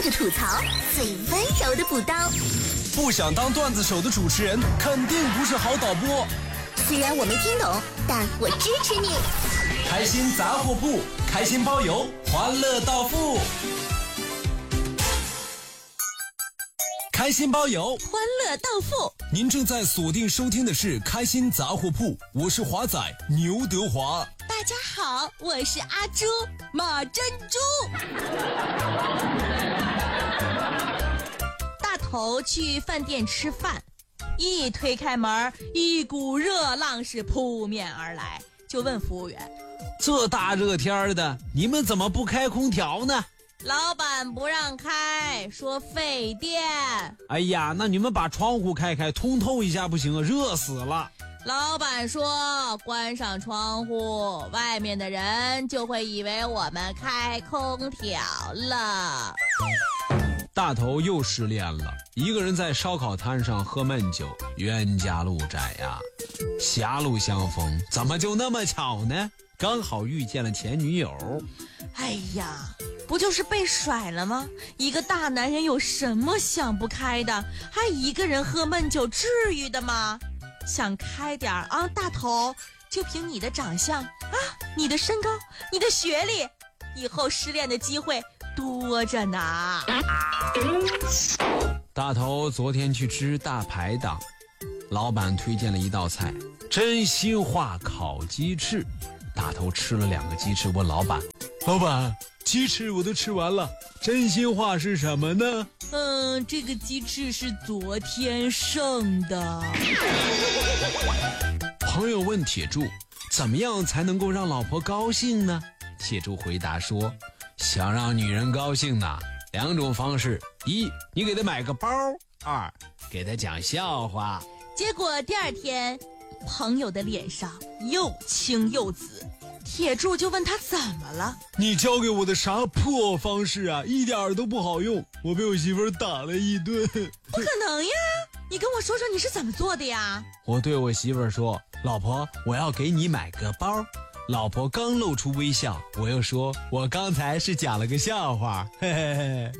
的吐槽，最温柔的补刀。 不想当段子手的主持人，肯定不是好导播。 虽然我没听懂，但我支持你。 开心杂货铺，开心包邮，欢乐到付。开心包邮， 欢乐到付。 您正在锁定收听的是开心杂货铺，我是华仔牛德华。 大家好，我是阿朱马珍珠。大头去饭店吃饭，一推开门，一股热浪是扑面而来，就问服务员： 这大热天的，你们怎么不开空调呢？ 老板不让开，说费电。 哎呀，那你们把窗户开开，通透一下不行啊，热死了。 老板说关上窗户，外面的人就会以为我们开空调了。 大头又失恋了，一个人在烧烤摊上喝闷酒，冤家路窄呀，狭路相逢，怎么就那么巧呢？刚好遇见了前女友。 哎呀，不就是被甩了吗？一个大男人有什么想不开的？还一个人喝闷酒，至于的吗？想开点啊，大头，就凭你的长相啊，你的身高，你的学历，以后失恋的机会多着呢。 大头昨天去吃大排档，老板推荐了一道菜，真心话烤鸡翅。大头吃了2个鸡翅，问老板：老板，鸡翅我都吃完了，真心话是什么呢？ 这个鸡翅是昨天剩的。 朋友问铁柱，怎么样才能够让老婆高兴呢？铁柱回答说，想让女人高兴呢，2种方式：一，你给她买个包；二，给她讲笑话。 结果第2天，朋友的脸上又青又紫，铁柱就问他怎么了。 你教给我的啥破方式啊，一点都不好用，我被我媳妇打了一顿。 不可能呀，你跟我说说你是怎么做的呀？ 我对我媳妇说，老婆，我要给你买个包。老婆刚露出微笑，我又说，我刚才是讲了个笑话，嘿嘿嘿。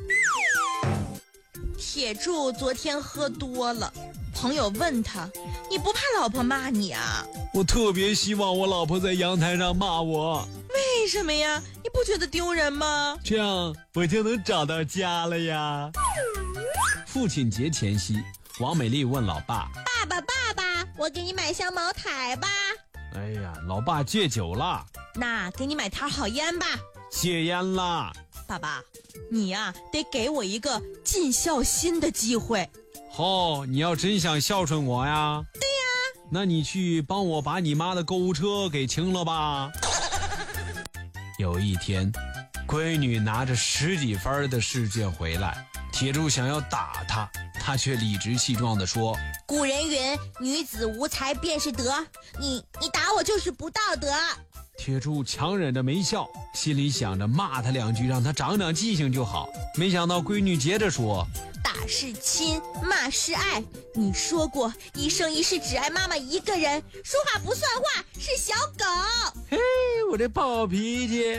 铁柱昨天喝多了，朋友问他，你不怕老婆骂你啊？ 我特别希望我老婆在阳台上骂我。 为什么呀？你不觉得丢人吗？ 这样我就能找到家了呀。父亲节前夕，王美丽问老爸， 爸爸，我给你买箱茅台吧。 哎呀，老爸戒酒了。 那给你买条好烟吧。 戒烟啦。 爸爸，你呀，得给我一个尽孝心的机会。 你要真想孝顺我呀？ 对呀。 那你去帮我把你妈的购物车给清了吧。有一天，闺女拿着10几分的试卷回来，铁柱想要打她，她却理直气壮地说， 古人云，女子无才便是德，你打我就是不道德。 铁柱强忍着没笑，心里想着骂他2句，让他长长记性就好。没想到闺女接着说， 打是亲，骂是爱。你说过一生一世只爱妈妈一个人，说话不算话，是小狗。 嘿，我这暴脾气。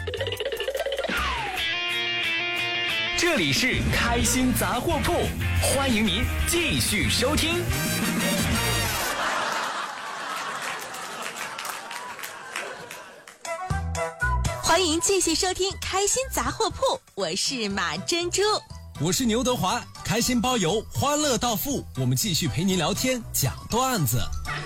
这里是开心杂货铺，欢迎您继续收听。 欢迎继续收听开心杂货铺，我是马珍珠， 我是牛德华。开心包邮，欢乐到付，我们继续陪您聊天讲段子。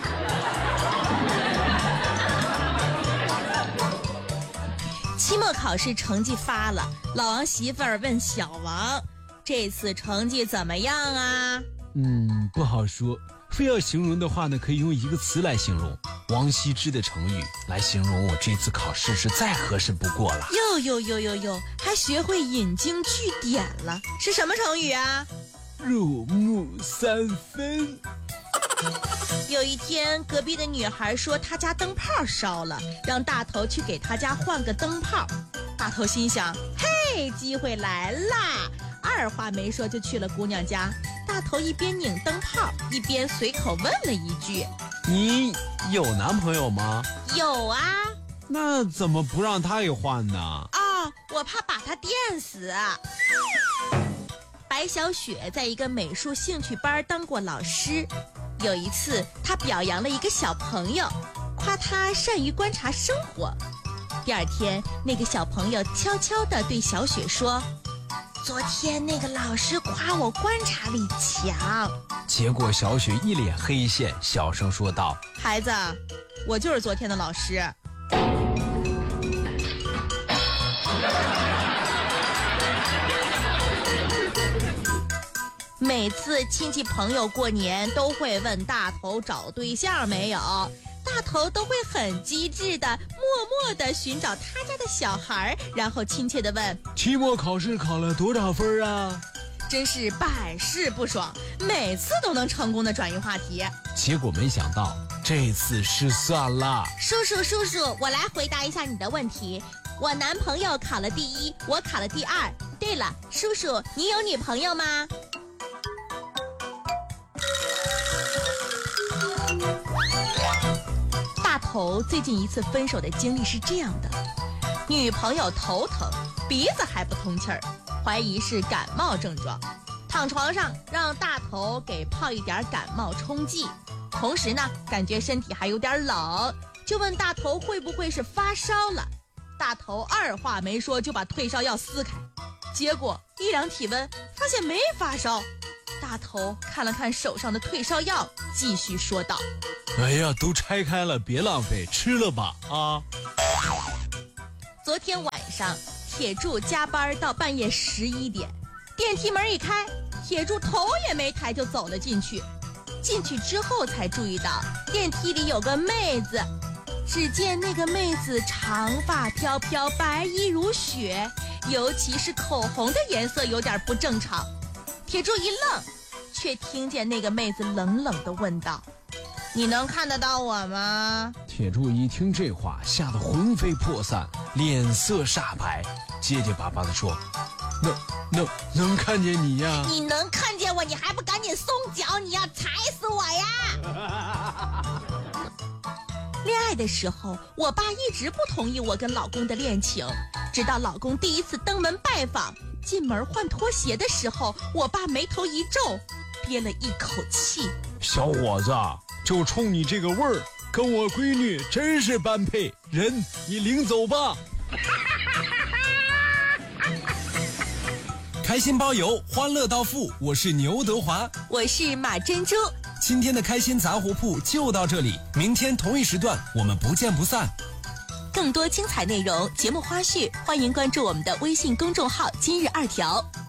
期末考试成绩发了，老王媳妇儿问小王，这次成绩怎么样啊？ 不好说，非要形容的话呢，可以用一个词来形容，王羲之的成语来形容我这次考试是再合适不过了。 哟，还学会引经据典了，是什么成语啊？ 入木三分。 有一天，隔壁的女孩说她家灯泡烧了，让大头去给她家换个灯泡。大头心想，嘿，机会来啦！二话没说就去了姑娘家。大头一边拧灯泡，一边随口问了一句， 你有男朋友吗？ 有啊。 那怎么不让他给换呢？ 啊， 我怕把他电死。白小雪在一个美术兴趣班当过老师，有一次她表扬了一个小朋友，夸他善于观察生活。第二天，那个小朋友悄悄地对小雪说，昨天那个老师夸我观察力强。 结果小雪一脸黑线，小声说道， 孩子，我就是昨天的老师。每次亲戚朋友过年都会问大头找对象没有，大头都会很机智的默默的寻找他家的小孩，然后亲切的问， 期末考试考了多少分啊？ 真是百试不爽，每次都能成功的转移话题。 结果没想到这次失算了。 叔叔，我来回答一下你的问题。我男朋友考了第1，我考了第2。对了，叔叔，你有女朋友吗？大头最近一次分手的经历是这样的，女朋友头疼，鼻子还不通气儿，怀疑是感冒症状，躺床上让大头给泡一点感冒冲剂，同时呢感觉身体还有点冷，就问大头会不会是发烧了。大头二话没说就把退烧药撕开，结果一量体温发现没发烧。大头看了看手上的退烧药，继续说道， 哎呀，都拆开了，别浪费，吃了吧啊！ 昨天晚上铁柱加班到半夜11点，电梯门一开，铁柱头也没抬就走了进去。进去之后才注意到电梯里有个妹子，只见那个妹子长发飘飘，白衣如雪，尤其是口红的颜色有点不正常。铁柱一愣，却听见那个妹子冷冷地问道，你能看得到我吗？ 铁柱一听这话，吓得魂飞魄散，脸色煞白，结结巴巴地说，能看见你呀？ 你能看见我，你还不赶紧松脚，你要踩死我呀！恋爱的时候，我爸一直不同意我跟老公的恋情，直到老公第一次登门拜访，进门换拖鞋的时候，我爸眉头一皱，憋了一口气， 小伙子，就冲你这个味儿，跟我闺女真是般配，人你领走吧。 开心包邮，欢乐到付。我是牛德华， 我是马珍珠。 今天的开心杂货铺就到这里，明天同一时段我们不见不散。 更多精彩内容、节目花絮，欢迎关注我们的微信公众号“今日2条”。